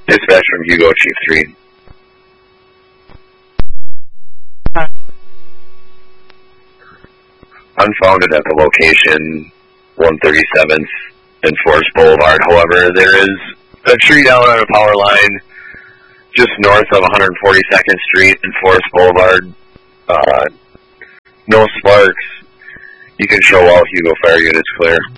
Dispatch from Hugo, Chief 3. Unfounded at the location, 137th and Forest Boulevard. However, there is a tree down on a power line just north of 142nd Street and Forest Boulevard. No sparks. You can show all Hugo Fire units clear.